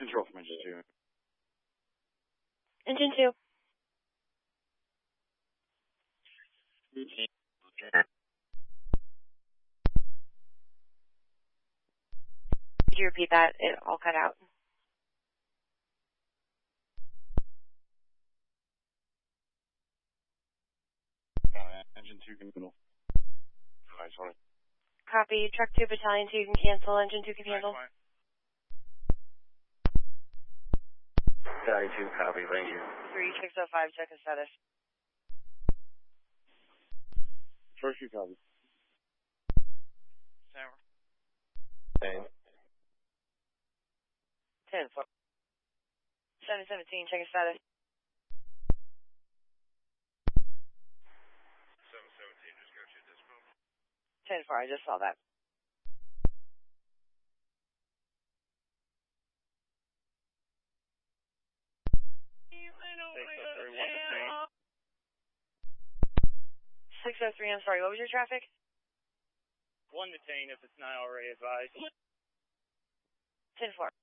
Control from engine 2. Engine 2. Could you repeat that? It all cut out. Engine 2 can handle. Sorry. Copy. Truck 2, Battalion 2 can cancel. Engine 2 can handle. Battalion 2, copy. Thank you. 3605, check the status. First you copy. Tower. 10. 10, 717, check the status. 717, just go to dispo. 10-4, I just saw that. Six oh three. I'm sorry, what was your traffic? 1 detained if it's not already advised. 10-4.